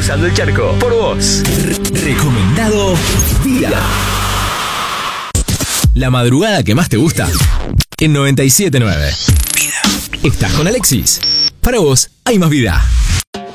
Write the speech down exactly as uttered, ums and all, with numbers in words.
Cruzando el charco, por vos. Recomendado Día. La madrugada que más te gusta en noventa y siete nueve. Vida. Estás con Alexis. Para vos hay más vida.